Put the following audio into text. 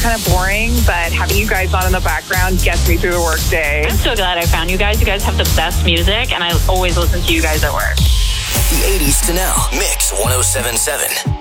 kind of boring, but having you guys on in the background gets me through the workday. I'm so glad I found you guys. You guys have the best music, and I always listen to you guys at work. The 80s to now. Mix 107.7.